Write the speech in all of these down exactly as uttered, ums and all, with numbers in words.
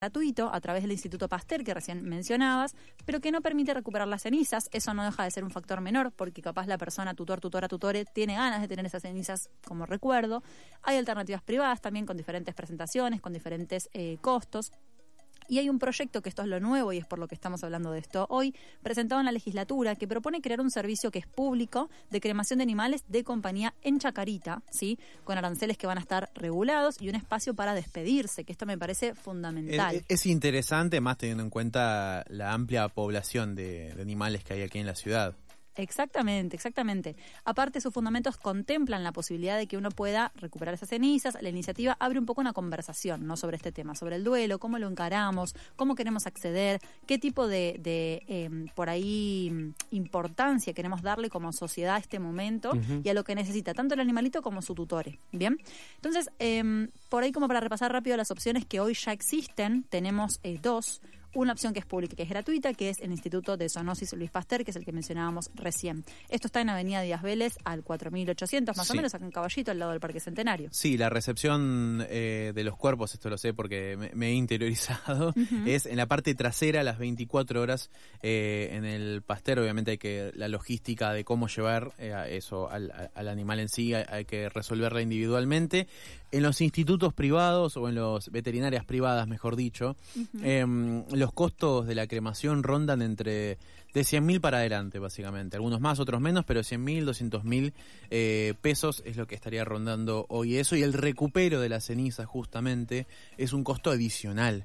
gratuito a través del Instituto Pasteur que recién mencionabas, pero que no permite recuperar las cenizas. Eso no deja de ser un factor menor, porque capaz la persona tutor, tutora, tutore tiene ganas de tener esas cenizas como recuerdo. Hay alternativas privadas también con diferentes presentaciones, con diferentes eh, costos. Y hay un proyecto, que esto es lo nuevo y es por lo que estamos hablando de esto hoy, presentado en la legislatura, que propone crear un servicio que es público de cremación de animales de compañía en Chacarita, ¿sí? Con aranceles que van a estar regulados y un espacio para despedirse, que esto me parece fundamental. Es, es interesante, más teniendo en cuenta la amplia población de, de animales que hay aquí en la ciudad. Exactamente, exactamente. Aparte, sus fundamentos contemplan la posibilidad de que uno pueda recuperar esas cenizas. La iniciativa abre un poco una conversación, ¿no?, sobre este tema, sobre el duelo, cómo lo encaramos, cómo queremos acceder, qué tipo de, de eh, por ahí, importancia queremos darle como sociedad a este momento uh-huh. y a lo que necesita tanto el animalito como su tutore. Bien, entonces, eh, por ahí como para repasar rápido las opciones que hoy ya existen, tenemos eh, dos. Una opción que es pública y que es gratuita, que es el Instituto de Zoonosis Luis Pasteur, que es el que mencionábamos recién. Esto está en Avenida Díaz Vélez, al cuatro mil ochocientos, más sí. o menos, acá en Caballito, al lado del Parque Centenario. Sí, la recepción eh, de los cuerpos, esto lo sé porque me, me he interiorizado, uh-huh. es en la parte trasera, las veinticuatro horas, eh, en el Pasteur. Obviamente hay que, la logística de cómo llevar eh, eso al, al animal en sí, hay, hay que resolverla individualmente. En los institutos privados, o en los veterinarias privadas, mejor dicho, uh-huh. eh, los costos de la cremación rondan entre de cien mil para adelante, básicamente. Algunos más, otros menos, pero cien mil, doscientos mil eh, pesos es lo que estaría rondando hoy eso. Y el recupero de las cenizas, justamente, es un costo adicional.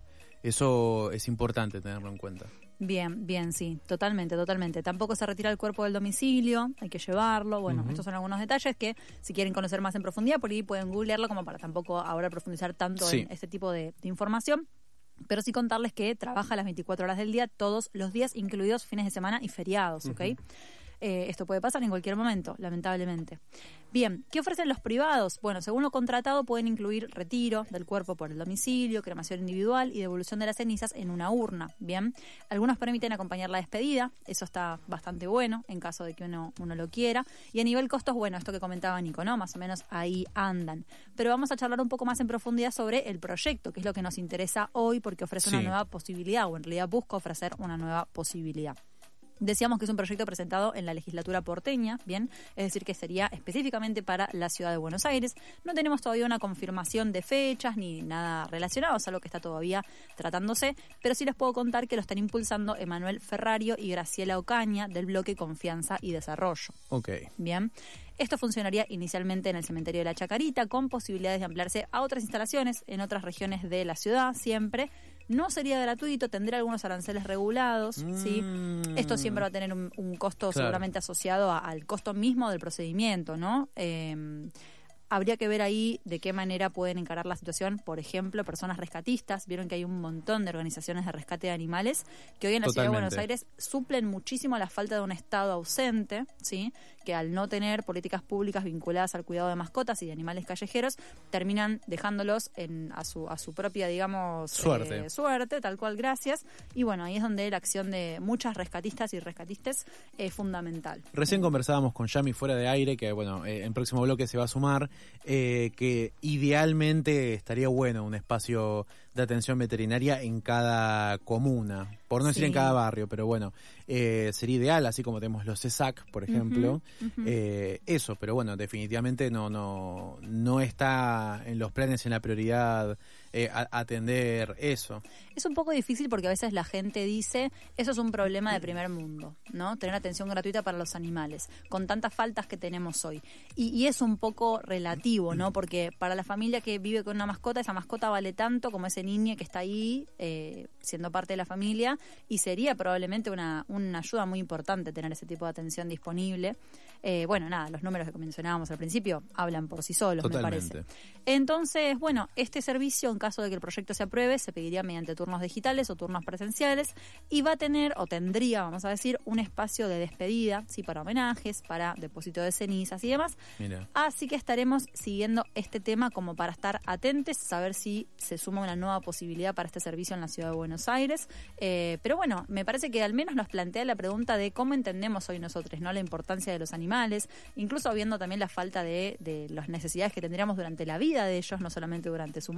Eso es importante tenerlo en cuenta. Bien, bien, sí, totalmente, totalmente. Tampoco se retira el cuerpo del domicilio, hay que llevarlo. Bueno, uh-huh. estos son algunos detalles que, si quieren conocer más en profundidad, por ahí pueden googlearlo, como para tampoco ahora profundizar tanto sí. en este tipo de, de información. Pero sí contarles que trabaja las veinticuatro horas del día, todos los días, incluidos fines de semana y feriados, ¿ok? Uh-huh. Eh, esto puede pasar en cualquier momento, lamentablemente. Bien, ¿qué ofrecen los privados? Bueno, según lo contratado, pueden incluir retiro del cuerpo por el domicilio, cremación individual y devolución de las cenizas en una urna. Bien, algunos permiten acompañar la despedida, eso está bastante bueno en caso de que uno, uno lo quiera. Y a nivel costos, bueno, esto que comentaba Nico, ¿no? Más o menos ahí andan. Pero vamos a charlar un poco más en profundidad sobre el proyecto, que es lo que nos interesa hoy, porque ofrece sí. una nueva posibilidad, o en realidad busca ofrecer una nueva posibilidad. Decíamos que es un proyecto presentado en la legislatura porteña, bien, es decir, que sería específicamente para la ciudad de Buenos Aires. No tenemos todavía una confirmación de fechas ni nada relacionado, es algo que está todavía tratándose, pero sí les puedo contar que lo están impulsando Emanuel Ferrario y Graciela Ocaña, del bloque Confianza y Desarrollo. Ok. Bien. Esto funcionaría inicialmente en el cementerio de la Chacarita, con posibilidades de ampliarse a otras instalaciones en otras regiones de la ciudad, siempre. No sería gratuito, tendría algunos aranceles regulados, mm. ¿sí? Esto siempre va a tener un, un costo claro. seguramente asociado a, al costo mismo del procedimiento, ¿no? Eh, Habría que ver ahí de qué manera pueden encarar la situación, por ejemplo, personas rescatistas. Vieron que hay un montón de organizaciones de rescate de animales que hoy en la Totalmente. Ciudad de Buenos Aires suplen muchísimo la falta de un Estado ausente, ¿sí? Que al no tener políticas públicas vinculadas al cuidado de mascotas y de animales callejeros, terminan dejándolos en, a su a su propia, digamos, suerte. Eh, suerte, tal cual, gracias. Y bueno, ahí es donde la acción de muchas rescatistas y rescatistas es fundamental. Recién conversábamos con Yami fuera de aire, que bueno, eh, en próximo bloque se va a sumar. Eh, que idealmente estaría bueno un espacio de atención veterinaria en cada comuna, por no decir sí. en cada barrio, pero bueno, eh, sería ideal, así como tenemos los C E S A C, por ejemplo, uh-huh, uh-huh. Eh, eso, pero bueno, definitivamente no no no está en los planes, en la prioridad eh, a, atender eso. Es un poco difícil porque a veces la gente dice, eso es un problema de primer mundo, ¿no? Tener atención gratuita para los animales, con tantas faltas que tenemos hoy. Y, y es un poco relativo, ¿no? Porque para la familia que vive con una mascota, esa mascota vale tanto como ese niño que está ahí eh, siendo parte de la familia, y sería probablemente una, una ayuda muy importante tener ese tipo de atención disponible. Eh, bueno, nada, los números que mencionábamos al principio hablan por sí solos, Totalmente. Me parece. Entonces, bueno, este servicio, en caso de que el proyecto se apruebe, se pediría mediante turnos digitales o turnos presenciales, y va a tener, o tendría, vamos a decir, un espacio de despedida, sí, para homenajes, para depósito de cenizas y demás. Mira. Así que estaremos siguiendo este tema como para estar atentos, saber si se suma una nueva posibilidad para este servicio en la ciudad de Buenos Aires. Eh, pero bueno, me parece que al menos nos plantea la pregunta de cómo entendemos hoy nosotros, ¿no?, la importancia de los animales, incluso viendo también la falta de, de las necesidades que tendríamos durante la vida de ellos, no solamente durante su muerte.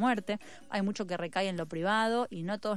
hay mucho que recae en lo privado y no todos